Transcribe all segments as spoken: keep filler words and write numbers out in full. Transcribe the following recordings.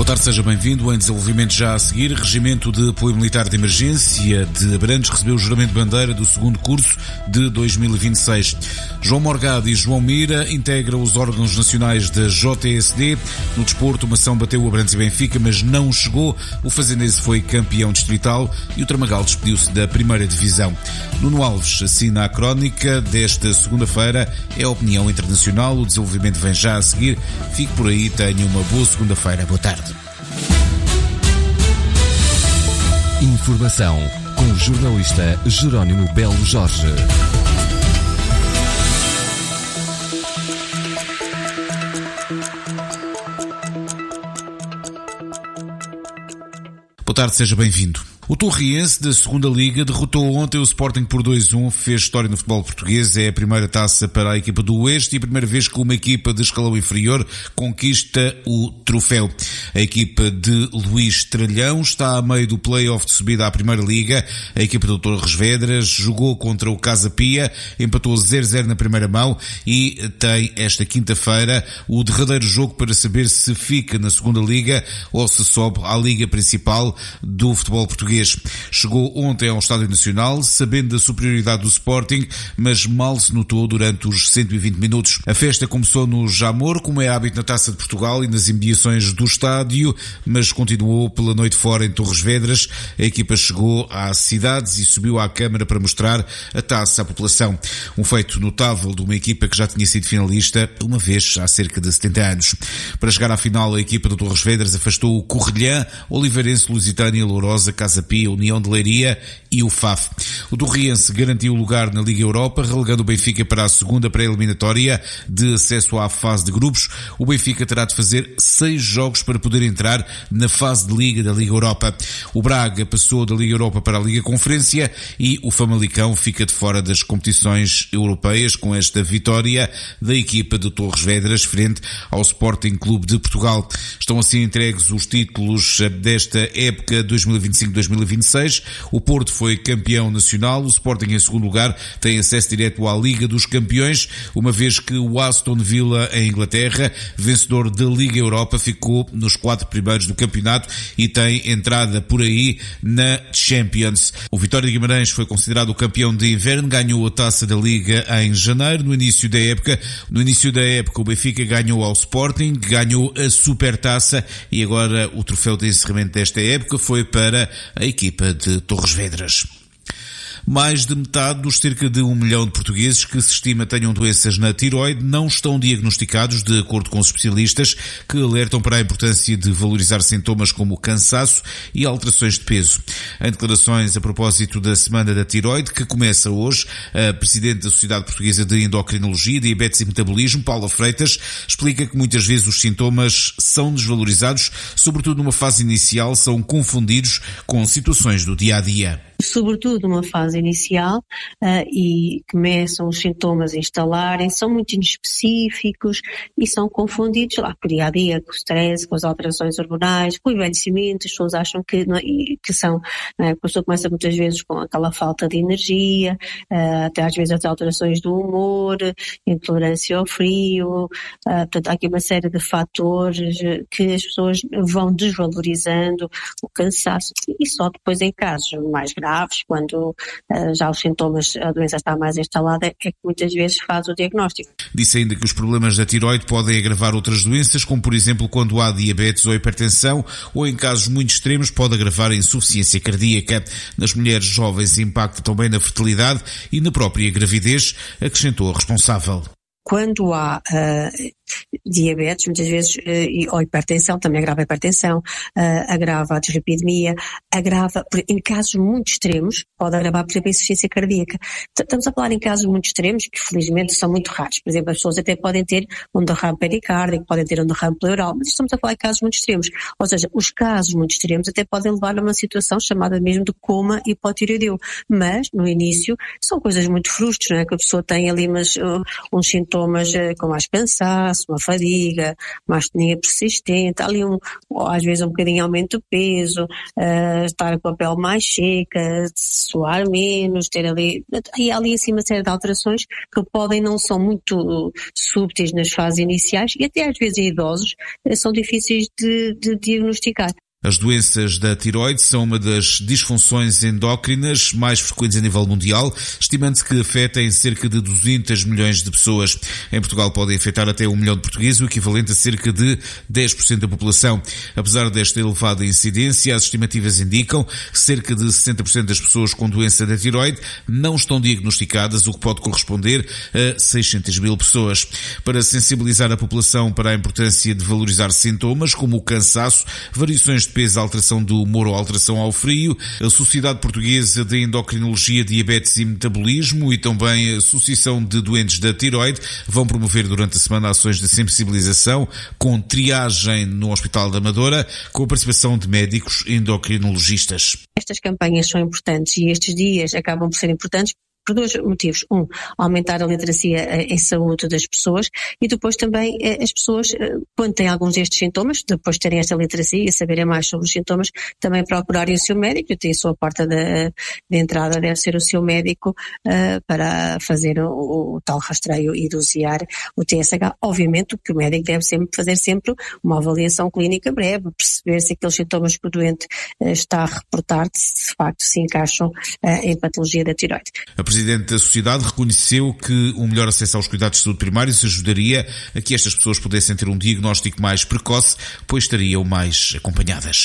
Boa tarde, seja bem-vindo. Em desenvolvimento já a seguir, Regimento de Apoio Militar de Emergência de Abrantes recebeu o juramento de bandeira do segundo curso de dois mil e vinte e seis. João Morgado e João Mira integram os órgãos nacionais da J S D. No desporto, uma ação bateu o Abrantes e Benfica, mas não chegou. O fazendense foi campeão distrital e o Tramagal despediu-se da primeira divisão. Nuno Alves assina a crónica desta segunda-feira. É a opinião internacional. O desenvolvimento vem já a seguir. Fique por aí, tenha uma boa segunda-feira. Boa tarde. Informação com o jornalista Jerónimo Belo Jorge. Boa tarde, seja bem-vindo. O Torriense da segunda Liga derrotou ontem o Sporting por dois a um, fez história no futebol português, é a primeira taça para a equipa do Oeste e a primeira vez que uma equipa de escalão inferior conquista o troféu. A equipa de Luís Tralhão está a meio do play-off de subida à Primeira Liga. A equipa do Torres Vedras jogou contra o Casa Pia, empatou zero a zero na primeira mão e tem esta quinta-feira o derradeiro jogo para saber se fica na segunda Liga ou se sobe à Liga Principal do futebol português. Chegou ontem ao Estádio Nacional, sabendo da superioridade do Sporting, mas mal se notou durante os cento e vinte minutos. A festa começou no Jamor, como é hábito na Taça de Portugal e nas imediações do estádio, mas continuou pela noite fora em Torres Vedras. A equipa chegou às cidades e subiu à Câmara para mostrar a taça à população. Um feito notável de uma equipa que já tinha sido finalista uma vez há cerca de setenta anos. Para chegar à final, a equipa do Torres Vedras afastou o Correlhã, Oliveirense, Lusitânia, Lourosa, Casa Pia, União de Leiria e o F A F. O Torriense garantiu o lugar na Liga Europa, relegando o Benfica para a segunda pré-eliminatória de acesso à fase de grupos. O Benfica terá de fazer seis jogos para poder entrar na fase de Liga da Liga Europa. O Braga passou da Liga Europa para a Liga Conferência e o Famalicão fica de fora das competições europeias com esta vitória da equipa de Torres Vedras frente ao Sporting Clube de Portugal. Estão assim entregues os títulos desta época dois mil e vinte e cinco dois mil e vinte e seis. O Porto foi campeão nacional, o Sporting em segundo lugar tem acesso direto à Liga dos Campeões, uma vez que o Aston Villa em Inglaterra, vencedor da Liga Europa, ficou nos quatro primeiros do campeonato e tem entrada por aí na Champions. O Vitória de Guimarães foi considerado o campeão de inverno, ganhou a taça da Liga em janeiro, no início da época. No início da época o Benfica ganhou ao Sporting, ganhou a Supertaça e agora o troféu de encerramento desta época foi para a equipa de Torres Vedras. Mais de metade dos cerca de um milhão de portugueses que se estima tenham doenças na tiroide não estão diagnosticados, de acordo com os especialistas, que alertam para a importância de valorizar sintomas como cansaço e alterações de peso. Em declarações a propósito da Semana da Tiroide, que começa hoje, a Presidente da Sociedade Portuguesa de Endocrinologia, Diabetes e Metabolismo, Paula Freitas, explica que muitas vezes os sintomas são desvalorizados, sobretudo numa fase inicial, são confundidos com situações do dia-a-dia. Sobretudo numa fase inicial uh, e começam os sintomas a instalarem, são muito inespecíficos e são confundidos lá com o dia a dia, com o stress, com as alterações hormonais, com o envelhecimento. As pessoas acham que, não, que são, não é? A pessoa começa muitas vezes com aquela falta de energia, uh, até às vezes as alterações do humor, intolerância ao frio, uh, portanto há aqui uma série de fatores que as pessoas vão desvalorizando, o cansaço, e só depois em casos mais graves, quando uh, já os sintomas, a doença está mais instalada, é que muitas vezes faz o diagnóstico. Disse ainda que os problemas da tiroide podem agravar outras doenças, como por exemplo quando há diabetes ou hipertensão, ou em casos muito extremos pode agravar a insuficiência cardíaca. Nas mulheres jovens impacta também na fertilidade e na própria gravidez, acrescentou a responsável. Quando há uh, diabetes, muitas vezes, uh, ou hipertensão, também agrava a hipertensão, uh, agrava a dislipidemia, agrava, em casos muito extremos, pode agravar, por exemplo, a insuficiência cardíaca. Estamos a falar em casos muito extremos, que felizmente são muito raros. Por exemplo, as pessoas até podem ter um derrame pericárdico, podem ter um derrame pleural, mas estamos a falar em casos muito extremos. Ou seja, os casos muito extremos até podem levar a uma situação chamada mesmo de coma hipotireoideu. Mas, no início, são coisas muito frustrantes, não é? Que a pessoa tem ali mas, uh, uns sintomas uh, com mais cansaço, cansaço, uma fadiga, uma astonia persistente, ali um, às vezes um bocadinho aumento do peso, uh, estar com a pele mais seca, suar menos, ter ali, e ali assim uma série de alterações que podem, não são muito súbeis nas fases iniciais e até às vezes em idosos são difíceis de, de diagnosticar. As doenças da tiroide são uma das disfunções endócrinas mais frequentes a nível mundial, estimando-se que afetem cerca de duzentos milhões de pessoas. Em Portugal podem afetar até um milhão de portugueses, o equivalente a cerca de dez por cento da população. Apesar desta elevada incidência, as estimativas indicam que cerca de sessenta por cento das pessoas com doença da tiroide não estão diagnosticadas, o que pode corresponder a seiscentas mil pessoas. Para sensibilizar a população para a importância de valorizar sintomas como o cansaço, variações de peso, alteração do humor ou alteração ao frio, a Sociedade Portuguesa de Endocrinologia, Diabetes e Metabolismo e também a Associação de Doentes da Tiroide vão promover durante a semana ações de sensibilização com triagem no Hospital da Amadora, com a participação de médicos endocrinologistas. Estas campanhas são importantes e estes dias acabam por ser importantes por dois motivos. Um, aumentar a literacia em saúde das pessoas e depois também as pessoas, quando têm alguns destes sintomas, depois de terem esta literacia e saberem mais sobre os sintomas, também procurarem o seu médico. Tem a sua porta de, de entrada, deve ser o seu médico uh, para fazer o, o tal rastreio e dosear o T S H. Obviamente que o médico deve sempre fazer sempre uma avaliação clínica breve, perceber se aqueles sintomas que o doente uh, está a reportar se de facto se encaixam uh, em patologia da tiroide. A Presidente da Sociedade reconheceu que o melhor acesso aos cuidados de saúde primários ajudaria a que estas pessoas pudessem ter um diagnóstico mais precoce, pois estariam mais acompanhadas.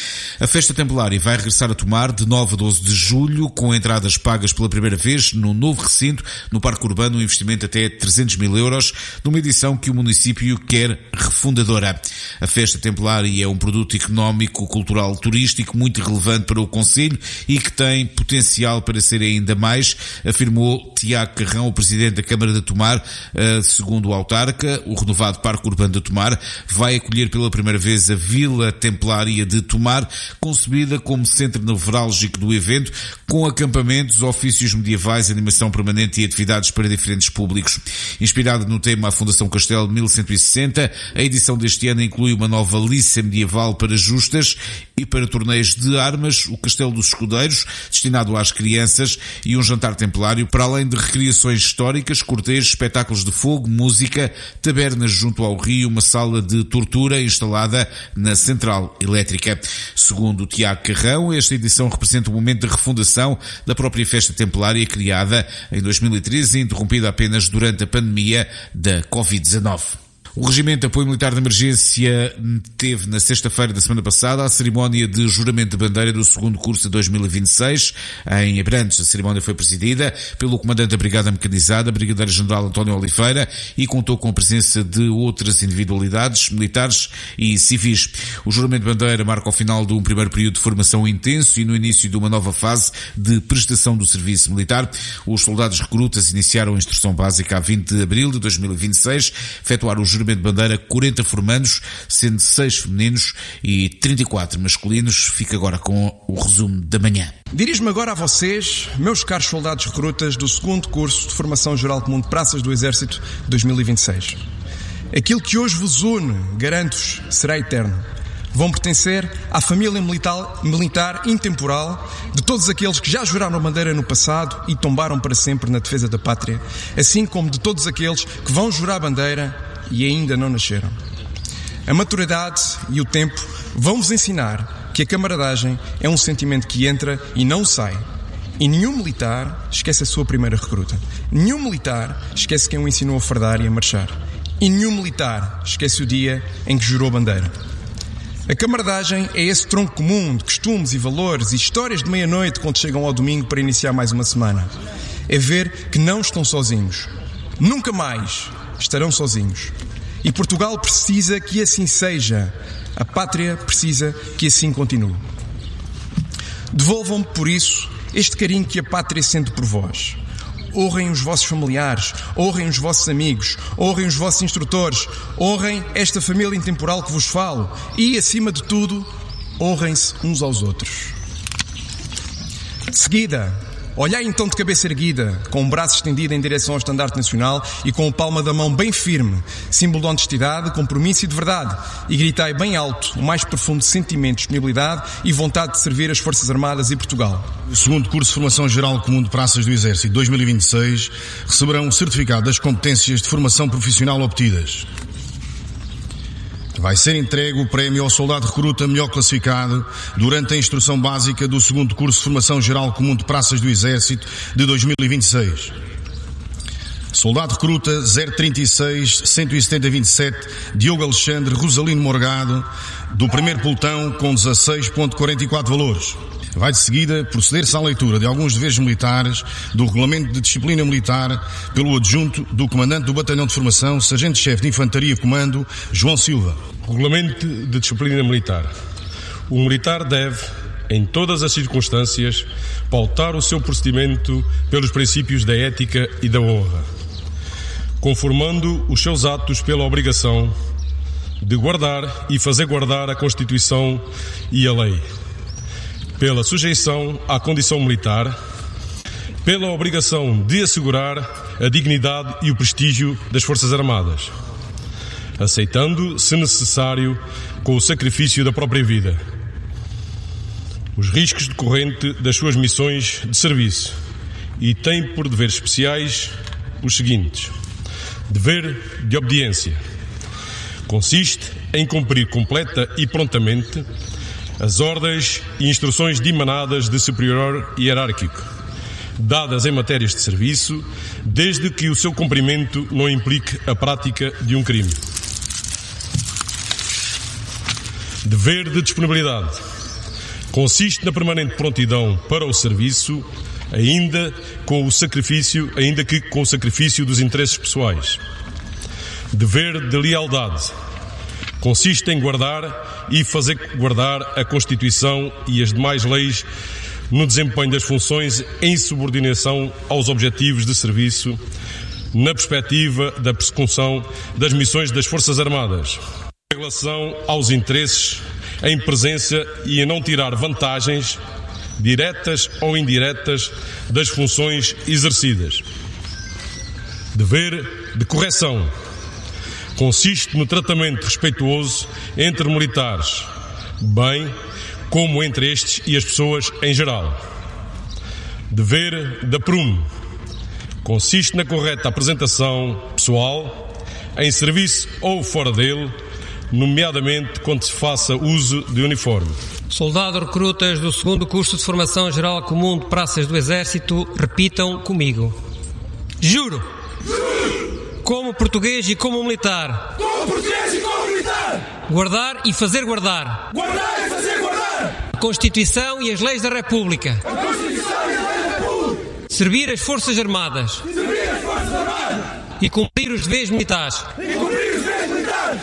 A Festa Templária vai regressar a Tomar de nove a doze de julho, com entradas pagas pela primeira vez no novo recinto, no Parque Urbano, um investimento até trezentos mil euros, numa edição que o município quer refundadora. A Festa Templária é um produto económico, cultural, turístico muito relevante para o concelho e que tem potencial para ser ainda mais, afirmou Tiago Carrão, o presidente da Câmara de Tomar. Segundo o autarca, o renovado Parque Urbano de Tomar vai acolher pela primeira vez a Vila Templária de Tomar, concebida como centro nevrálgico do evento, com acampamentos, ofícios medievais, animação permanente e atividades para diferentes públicos. Inspirada no tema A Fundação Castelo de mil cento e sessenta, a edição deste ano inclui uma nova liça medieval para justas e para torneios de armas, o Castelo dos Escudeiros, destinado às crianças, e um jantar templário, para além de recriações históricas, cortejos, espetáculos de fogo, música, tabernas junto ao rio, uma sala de tortura instalada na central elétrica. Segundo o Tiago Carrão, esta edição representa um momento de refundação da própria Festa Templária, criada em dois mil e treze e interrompida apenas durante a pandemia da covid dezanove. O Regimento de Apoio Militar de Emergência teve na sexta-feira da semana passada a cerimónia de juramento de bandeira do segundo curso de dois mil e vinte e seis em Abrantes. A cerimónia foi presidida pelo comandante da Brigada Mecanizada, Brigadeiro-General António Oliveira, e contou com a presença de outras individualidades, militares e civis. O juramento de bandeira marca o final de um primeiro período de formação intenso e no início de uma nova fase de prestação do serviço militar. Os soldados recrutas iniciaram a instrução básica a vinte de abril de dois mil e vinte e seis, efetuaram o juramento de bandeira quarenta formandos, sendo seis femininos e trinta e quatro masculinos. Fica agora com o resumo da manhã. Dirijo-me agora a vocês, meus caros soldados recrutas do segundo curso de Formação Geral Comum de Praças do Exército dois mil e vinte e seis. Aquilo que hoje vos une, garanto-vos, será eterno. Vão pertencer à família militar, militar intemporal de todos aqueles que já juraram a bandeira no passado e tombaram para sempre na defesa da pátria, assim como de todos aqueles que vão jurar a bandeira e ainda não nasceram. A maturidade e o tempo vão-vos ensinar que a camaradagem é um sentimento que entra e não sai. E nenhum militar esquece a sua primeira recruta. Nenhum militar esquece quem o ensinou a fardar e a marchar. E nenhum militar esquece o dia em que jurou a bandeira. A camaradagem é esse tronco comum de costumes e valores e histórias de meia-noite quando chegam ao domingo para iniciar mais uma semana. É ver que não estão sozinhos. Nunca mais estarão sozinhos. E Portugal precisa que assim seja. A pátria precisa que assim continue. Devolvam-me, por isso, este carinho que a pátria sente por vós. Honrem os vossos familiares, honrem os vossos amigos, honrem os vossos instrutores, honrem esta família intemporal que vos falo e, acima de tudo, honrem-se uns aos outros. De seguida, Olhai então de cabeça erguida, com o braço estendido em direção ao estandarte nacional e com a palma da mão bem firme, símbolo de honestidade, compromisso e de verdade, e gritai bem alto o mais profundo sentimento, disponibilidade e vontade de servir as Forças Armadas e Portugal. O segundo curso de Formação Geral Comum de Praças do Exército dois mil e vinte e seis receberão um certificado das competências de formação profissional obtidas. Vai ser entregue o prémio ao soldado recruta melhor classificado durante a instrução básica do segundo curso de Formação Geral Comum de Praças do Exército de dois mil e vinte e seis. Soldado recruta zero trinta e seis, cento e setenta, vinte e sete, Diogo Alexandre Rosalino Morgado, do primeiro pelotão com dezasseis vírgula quarenta e quatro valores. Vai de seguida proceder-se à leitura de alguns deveres militares do Regulamento de Disciplina Militar pelo adjunto do Comandante do Batalhão de Formação, Sargento-Chefe de Infantaria Comando, João Silva. Regulamento de Disciplina Militar. O militar deve, em todas as circunstâncias, pautar o seu procedimento pelos princípios da ética e da honra, conformando os seus atos pela obrigação de guardar e fazer guardar a Constituição e a lei, pela sujeição à condição militar, pela obrigação de assegurar a dignidade e o prestígio das Forças Armadas, aceitando, se necessário, com o sacrifício da própria vida, os riscos decorrentes das suas missões de serviço, e tem por deveres especiais os seguintes: dever de obediência. Consiste em cumprir completa e prontamente as ordens e instruções dimanadas de superior hierárquico, dadas em matérias de serviço, desde que o seu cumprimento não implique a prática de um crime. Dever de disponibilidade. Consiste na permanente prontidão para o serviço, ainda com o sacrifício, ainda que com o sacrifício dos interesses pessoais. Dever de lealdade. Consiste em guardar e fazer guardar a Constituição e as demais leis no desempenho das funções em subordinação aos objetivos de serviço, na perspectiva da persecução das missões das Forças Armadas, em relação aos interesses em presença e a não tirar vantagens, diretas ou indiretas, das funções exercidas. Dever de correção. Consiste no tratamento respeituoso entre militares, bem como entre estes e as pessoas em geral. Dever de prumo. Consiste na correta apresentação pessoal, em serviço ou fora dele, nomeadamente quando se faça uso de uniforme. Soldado recrutas do segundo curso de Formação Geral Comum de Praças do Exército, repitam comigo. Juro! Juro! Como português e como militar. Como português e como militar. Guardar e fazer guardar. Guardar e fazer guardar. A Constituição e as leis da República. A Constituição e as leis da República. Servir as Forças Armadas. Servir as Forças Armadas. E cumprir os deveres militares. E cumprir os deveres militares.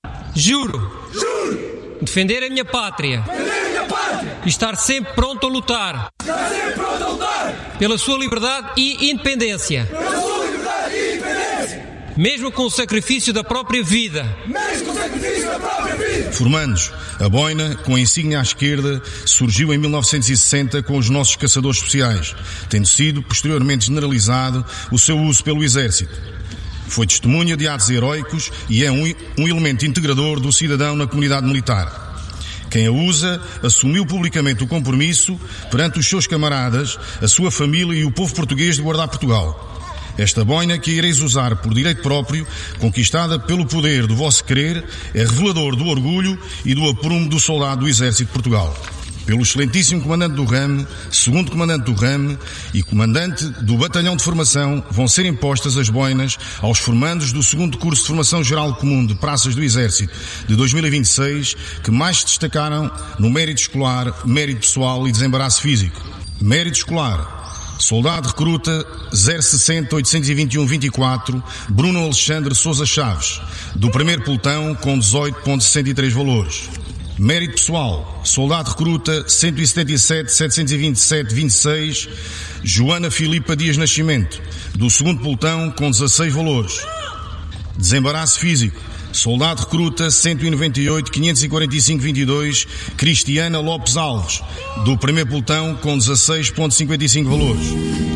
Juro. Juro. Defender a minha pátria. Defender a minha pátria. E estar sempre pronto a lutar. Estar sempre pronto a lutar. Pela sua liberdade e independência. Pela sua liberdade e independência. Mesmo com o sacrifício da própria vida. Mesmo com o sacrifício da própria vida. Formandos, a boina, com a insígnia à esquerda, surgiu em mil novecentos e sessenta com os nossos caçadores especiais, tendo sido posteriormente generalizado o seu uso pelo Exército. Foi testemunha de atos heroicos e é um, um elemento integrador do cidadão na comunidade militar. Quem a usa assumiu publicamente o compromisso perante os seus camaradas, a sua família e o povo português de guardar Portugal. Esta boina que ireis usar por direito próprio, conquistada pelo poder do vosso querer, é revelador do orgulho e do aprumo do soldado do Exército de Portugal. Pelo excelentíssimo Comandante do Rame, segundo Comandante do Rame e Comandante do Batalhão de Formação, vão ser impostas as boinas aos formandos do segundo curso de Formação Geral Comum de Praças do Exército de dois mil e vinte e seis, que mais se destacaram no mérito escolar, mérito pessoal e desembaraço físico. Mérito escolar. Soldado recruta zero sessenta, oitocentos e vinte e um, vinte e quatro, Bruno Alexandre Sousa Chaves, do primeiro pelotão com dezoito vírgula sessenta e três valores. Mérito pessoal, soldado recruta cento e setenta e sete, setecentos e vinte e sete, vinte e seis, Joana Filipa Dias Nascimento, do segundo pelotão com dezasseis valores. Desembaraço físico, Soldado recruta cento e noventa e oito, quinhentos e quarenta e cinco, vinte e dois, Cristiana Lopes Alves, do primeiro pelotão com dezasseis vírgula cinquenta e cinco valores.